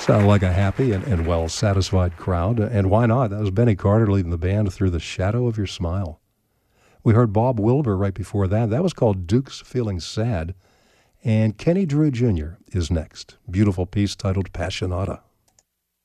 Sounded like a happy and well-satisfied crowd. And why not? That was Benny Carter leading the band through the shadow of your smile. We heard Bob Wilber right before that. That was called Duke's Feeling Sad. And Kenny Drew Jr. is next. Beautiful piece titled Passionata.